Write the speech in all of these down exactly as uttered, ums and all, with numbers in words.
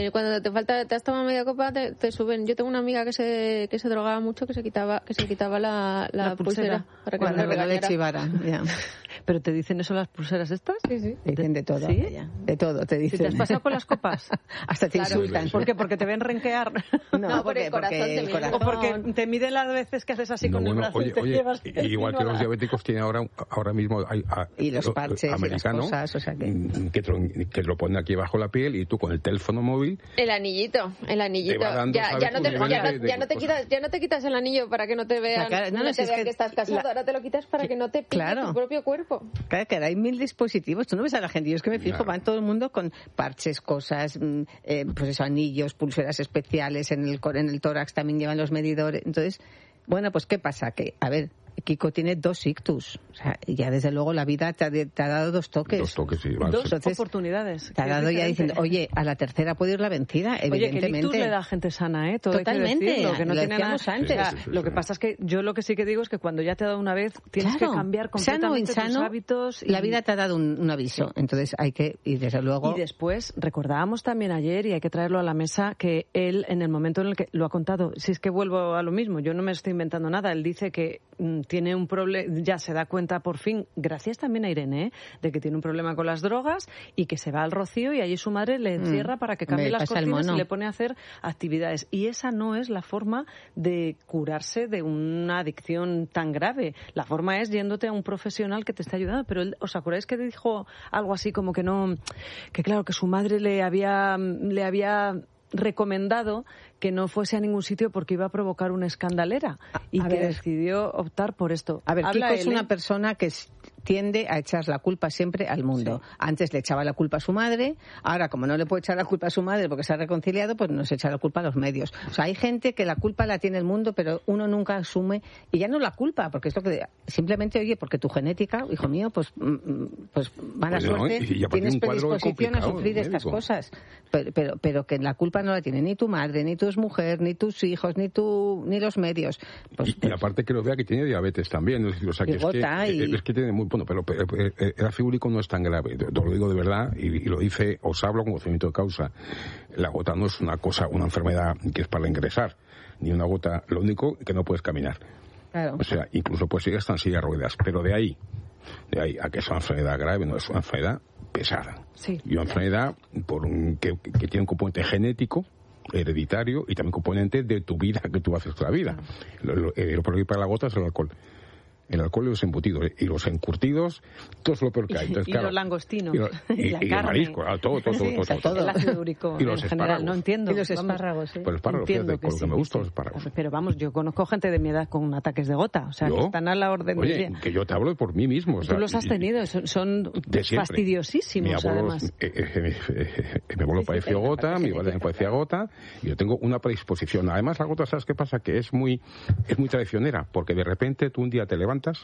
Cuando te falta, te has tomado media copa, te, te suben. Yo tengo una amiga que se que se drogaba mucho, que se quitaba que se quitaba la, la, la pulsera, pulsera para que cuando no le le chivaran. Ya. ¿Pero te dicen eso las pulseras estas? Sí, sí. Te dicen de todo. ¿Sí? Ya. De todo, te dicen. ¿Si te has pasado con las copas? Hasta te Claro. insultan. ¿Por qué? ¿Porque te ven renquear? No, No, porque, por el corazón porque el te corazón... ¿O porque te miden las veces que haces así No, con bueno, el brazo oye, y te oye, llevas igual que los diabéticos tienen ahora ahora mismo hay, a, Y los lo- parches y las americano, cosas, o sea que... mm, que, te lo, que te lo ponen aquí bajo la piel y tú con el teléfono móvil El anillito, el anillito. Te va dando, ya, ¿sabes? ya, no Un te, nivel ya, no, de- de ya no te cosas. quitas, ya no te quitas el anillo para que no te vean, Claro, no, no, no, te si es vean que- que, estás casado. la- Ahora te lo quitas para que no te pille Claro. tu propio cuerpo. Claro, que ahora hay mil dispositivos. Tú no ves a la gente. Yo es que me fijo, Claro. van todo el mundo con parches, cosas, mm, eh, pues eso, anillos, pulseras especiales. En el, cor- en el tórax también llevan los medidores. Entonces, bueno, pues ¿qué pasa? Que, a ver, Kiko tiene dos ictus. O sea, ya desde luego la vida te ha, de- te ha dado dos toques. dos toques sí, vale, Dos sí. Entonces, oportunidades. Te ha que es dado ya diferente. diciendo, oye, a la tercera puede ir la vencida, Oye, que el evidentemente. ictus le da a gente sana, ¿eh? Todo Totalmente, hay que decirlo, que no lo tiene nada. decíamos antes. O sea, Sí, sí, sí, lo que sí. pasa es que yo lo que sí que digo es que cuando ya te ha dado una vez, tienes Claro. que cambiar Sano o completamente tus insano, hábitos. Y, La vida te ha dado un, un aviso. Entonces hay que, y desde luego... y después, recordábamos también ayer, y hay que traerlo a la mesa, que él, en el momento en el que lo ha contado, si es que vuelvo a lo mismo, yo no me estoy inventando nada, él dice que mm, tiene un problema, ya se da cuenta por fin, gracias también a Irene, ¿eh? de que tiene un problema con las drogas y que se va al Rocío y allí su madre le encierra Mm. para que cambie Me las pasa el cortinas y mono. le pone a hacer actividades. Y esa no es la forma de curarse de una adicción tan grave. La forma es yéndote a un profesional que te esté ayudando. Pero él, ¿os acordáis que dijo algo así como que no, que claro, que su madre le había, le había recomendado que no fuese a ningún sitio porque iba a provocar una escandalera y A que ver. decidió optar por esto? A ver, Habla Kiko es él, ¿eh? una persona que s- tiende a echar la culpa siempre al mundo. Antes le echaba la culpa a su madre, ahora como no le puede echar la culpa a su madre porque se ha reconciliado, pues nos echa la culpa a los medios. O sea, hay gente que la culpa la tiene el mundo, pero uno nunca asume, y ya no la culpa, porque esto que simplemente, oye, porque tu genética, hijo mío, pues, mm, mm, pues mala Pues no, suerte, y- y aparte tienes un cuadro predisposición a complicado, sufrir estas médico. cosas. Pero, pero, pero que la culpa no la tiene ni tu madre, ni tu mujer, ni tus hijos, ni tu, ni los medios. Pues, y, y aparte que lo vea que tiene diabetes también, es decir, o sea, que Y es, gota que, y- es que tiene muy bueno, pero, pero, pero el ácido úrico no es tan grave, te lo digo de verdad y, y lo dice, os hablo con conocimiento de causa. La gota no es una cosa, una enfermedad que es para ingresar, ni una gota, lo único que no puedes caminar. claro. O sea, incluso puedes ir hasta en silla de ruedas, pero de ahí, de ahí a que es una enfermedad grave, no es una enfermedad pesada. Sí. Y una enfermedad por un, que, que tiene un componente genético, hereditario y también componente de tu vida que tú haces toda la vida. Lo, lo, eh, lo peor que para la gota es el alcohol. El alcohol y los embutidos y los encurtidos, todo es lo peor que hay. Entonces, Y claro, los langostinos. y, lo- y- Y la y el carne. marisco, ah, todo, todo, todo, Sí, todo, o sea, todo. todo. El ácido úrico Y los en general, espárragos. no entiendo. Y los Vamos, espárragos, sí. Pues espárragos, entiendo fíjate, con lo que me sí, gustan sí. los espárragos. Pero vamos, yo conozco gente de mi edad con ataques de gota, o sea, ¿Yo? que están a la orden del Oye, día. que yo te hablo por mí mismo. o sea, Tú los has y- tenido, son, son de siempre. fastidiosísimos, Mi abuelo, además. eh, eh, eh, eh, mi abuelo Sí, sí, padeció pero la gota, parte mi padre genética. padecía gota, y yo tengo una predisposición. Además, la gota, ¿sabes qué pasa? Que es muy, es muy traicionera, porque de repente tú un día te levantas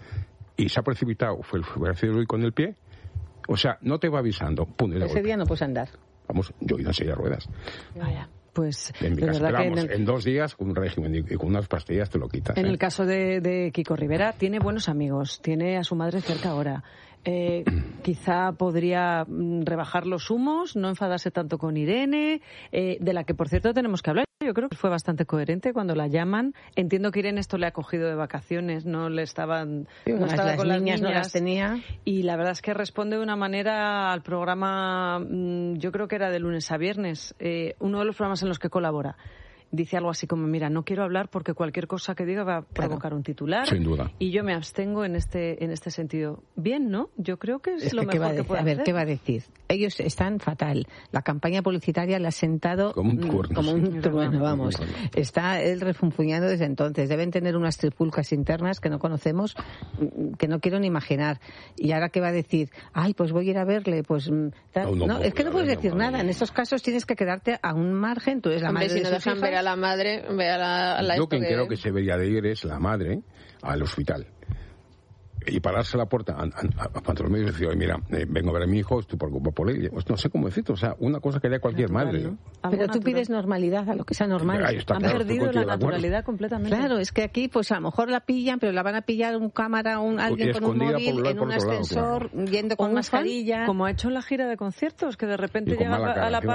y se ha precipitado, fue el, fue el ácido úrico en el pie, o sea, no te va avisando, pum, y de Ese golpe. día no puedes andar. Vamos, yo he ido en silla de ruedas. Vaya, pues En mi de casa, verdad pero que en vamos, el, en dos días, con un régimen y, y con unas pastillas te lo quitas. en ¿eh? el caso de, de Kiko Rivera, tiene buenos amigos, tiene a su madre cerca ahora. Eh, quizá podría mm, rebajar los humos, no enfadarse tanto con Irene, eh, de la que, por cierto, tenemos que hablar. Yo creo que fue bastante coherente cuando la llaman. Entiendo que Irene esto le ha cogido de vacaciones, no le estaban Sí, no las- estaba las con las niñas niñas no las tenía. y la verdad es que responde de una manera al programa, mm, yo creo que era de lunes a viernes, eh, uno de los programas en los que colabora. Dice algo así como, mira, no quiero hablar porque cualquier cosa que diga va a provocar un titular. Sin duda. Y yo me abstengo en este en este sentido. Bien, ¿no? Yo creo que es, Es lo que, ¿qué va mejor a que decir? puede A ver, hacer. ¿qué va a decir? Ellos están fatal. La campaña publicitaria le ha sentado Como un mm, cuerno, como sí. un trueno, vamos. Como un cuerno. Está él refunfuñando desde entonces. Deben tener unas tripulcas internas que no conocemos, mm, que no quiero ni imaginar. Y ahora, ¿qué va a decir? Ay, pues voy a ir a verle. Pues mm, tal. No, no, No, no, es que no a puedes ver, decir no, nada. no. En estos casos tienes que quedarte a un margen. Tú eres la Hombre, madre si no de sus dejan ver hijas. a la madre, ver a la, a la Yo esto quien que- creo que se debería de ir es la madre al hospital. Y pararse a la puerta a, a, a, ante los medios y decir, oye, mira, eh, vengo a ver a mi hijo, estoy preocupado por él. Pues no sé cómo decirte, o sea, una cosa que haría cualquier Natural, madre. ¿no? ¿no? Algo Pero tú natural. pides normalidad a lo que sea normal. Ahí está, Han claro, estoy perdido contigo la de acuerdo. naturalidad completamente. Claro, es que aquí pues a lo mejor la pillan, pero la van a pillar un cámara, un alguien con un escondida por móvil un lado y en por un otro lado, ascensor, yendo O con un fan, mascarilla. como ha hecho en la gira de conciertos, que de repente Y con llega mala cara, a la encima